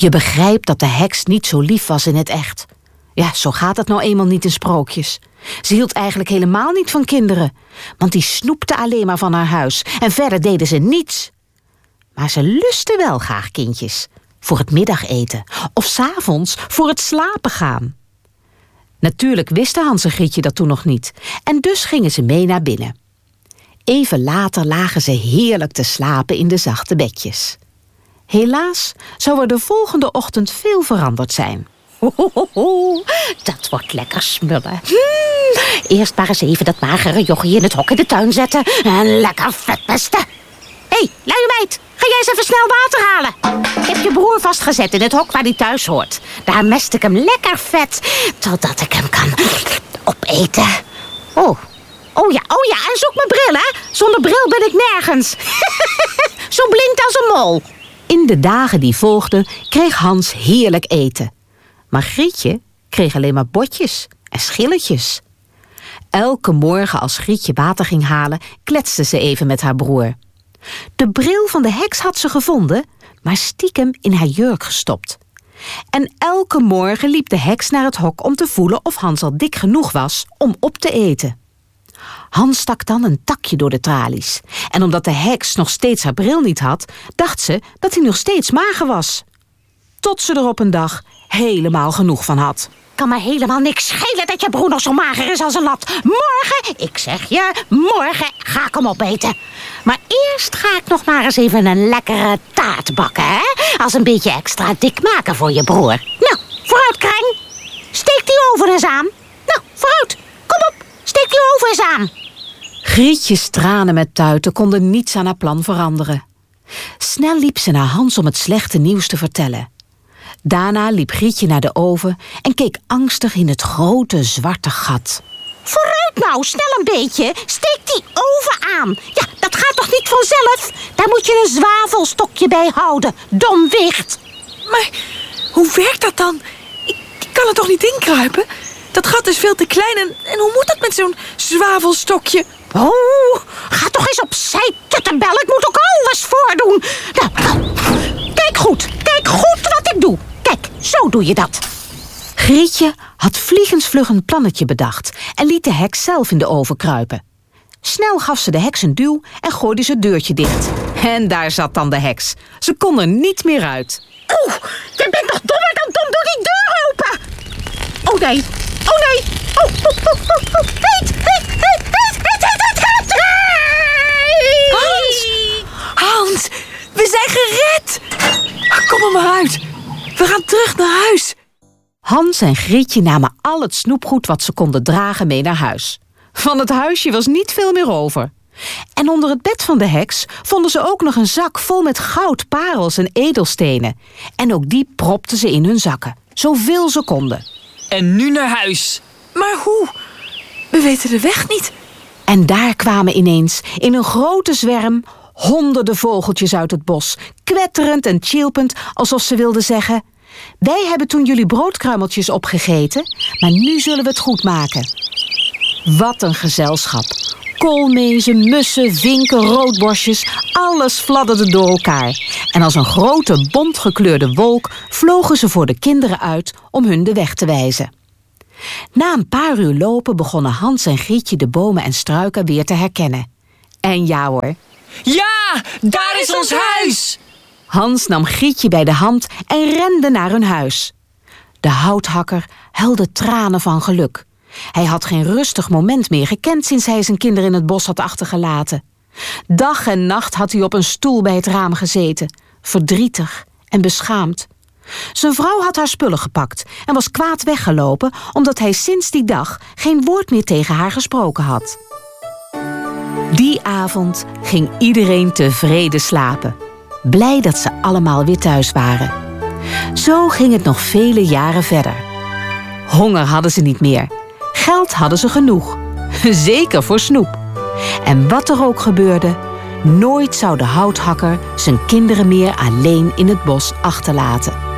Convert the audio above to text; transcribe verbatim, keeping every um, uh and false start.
Je begrijpt dat de heks niet zo lief was in het echt. Ja, zo gaat het nou eenmaal niet in sprookjes. Ze hield eigenlijk helemaal niet van kinderen, want die snoepten alleen maar van haar huis en verder deden ze niets. Maar ze lustte wel graag kindjes, voor het middageten of 's avonds voor het slapen gaan. Natuurlijk wisten Hans en Grietje dat toen nog niet en dus gingen ze mee naar binnen. Even later lagen ze heerlijk te slapen in de zachte bedjes. Helaas zou er de volgende ochtend veel veranderd zijn. Hohoho, dat wordt lekker smullen. Hmm, eerst maar eens even dat magere jochie in het hok in de tuin zetten en lekker vetpesten. Hé, hey, luie meid, ga jij eens even snel water halen. Ik heb je broer vastgezet in het hok waar hij thuis hoort. Daar mest ik hem lekker vet, totdat ik hem kan opeten. Oh, oh ja, oh ja, en zoek mijn bril, hè. Zonder bril ben ik nergens. Zo blinkt als een mol. In de dagen die volgden kreeg Hans heerlijk eten. Maar Grietje kreeg alleen maar botjes en schilletjes. Elke morgen als Grietje water ging halen, kletste ze even met haar broer. De bril van de heks had ze gevonden, maar stiekem in haar jurk gestopt. En elke morgen liep de heks naar het hok om te voelen of Hans al dik genoeg was om op te eten. Hans stak dan een takje door de tralies. En omdat de heks nog steeds haar bril niet had, dacht ze dat hij nog steeds mager was. Tot ze er op een dag helemaal genoeg van had. Kan me helemaal niks schelen dat je broer nog zo mager is als een lat. Morgen, ik zeg je, morgen ga ik hem opeten. Maar eerst ga ik nog maar eens even een lekkere taart bakken, hè? Als een beetje extra dik maken voor je broer. Nou, vooruit, Kreng. Steek die oven eens aan. Nou, vooruit. Kom op, steek die oven eens aan. Grietjes tranen met tuiten konden niets aan haar plan veranderen. Snel liep ze naar Hans om het slechte nieuws te vertellen. Daarna liep Grietje naar de oven en keek angstig in het grote zwarte gat. Vooruit nou, snel een beetje. Steek die oven aan. Ja, dat gaat toch niet vanzelf? Daar moet je een zwavelstokje bij houden. Domwicht. Maar hoe werkt dat dan? Ik, ik kan er toch niet inkruipen? Dat gat is veel te klein en, en hoe moet dat met zo'n zwavelstokje? Oh, ga toch eens opzij, tuttenbel. Ik moet ook alles voordoen. Nou, nou, kijk goed. Kijk goed wat ik doe. Kijk, zo doe je dat. Grietje had vliegensvlug een plannetje bedacht en liet de heks zelf in de oven kruipen. Snel gaf ze de heks een duw en gooide ze het deurtje dicht. En daar zat dan de heks. Ze kon er niet meer uit. Oeh, je bent nog dommer dan dom, doe die deur open. Oh nee, oh nee. Oh, oh, oh, oh, oh. Heet, heet, heet, heet, heet, heet, heet, heet. Hans, Hans, we zijn gered. Kom er maar uit. We gaan terug naar huis. Hans en Grietje namen al het snoepgoed wat ze konden dragen mee naar huis. Van het huisje was niet veel meer over. En onder het bed van de heks vonden ze ook nog een zak vol met goud, parels en edelstenen. En ook die propten ze in hun zakken, zoveel ze konden. En nu naar huis. Maar hoe? We weten de weg niet. En daar kwamen ineens in een grote zwerm honderden vogeltjes uit het bos, kwetterend en tjilpend alsof ze wilden zeggen: wij hebben toen jullie broodkruimeltjes opgegeten, maar nu zullen we het goed maken. Wat een gezelschap. Koolmezen, mussen, vinken, roodborstjes, alles fladderde door elkaar. En als een grote bontgekleurde wolk vlogen ze voor de kinderen uit om hun de weg te wijzen. Na een paar uur lopen begonnen Hans en Grietje de bomen en struiken weer te herkennen. En ja hoor. Ja, daar is ons huis! Hans nam Grietje bij de hand en rende naar hun huis. De houthakker huilde tranen van geluk. Hij had geen rustig moment meer gekend sinds hij zijn kinderen in het bos had achtergelaten. Dag en nacht had hij op een stoel bij het raam gezeten, verdrietig en beschaamd. Zijn vrouw had haar spullen gepakt en was kwaad weggelopen omdat hij sinds die dag geen woord meer tegen haar gesproken had. Die avond ging iedereen tevreden slapen, blij dat ze allemaal weer thuis waren. Zo ging het nog vele jaren verder. Honger hadden ze niet meer. Geld hadden ze genoeg. Zeker voor snoep. En wat er ook gebeurde, nooit zou de houthakker zijn kinderen meer alleen in het bos achterlaten.